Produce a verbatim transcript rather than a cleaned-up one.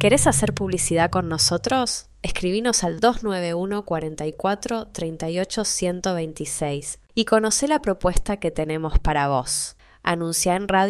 ¿Querés hacer publicidad con nosotros? Escribinos al dos nueve uno, cuatro cuatro, tres ocho, uno dos seis y conocé la propuesta que tenemos para vos. Anuncia en radio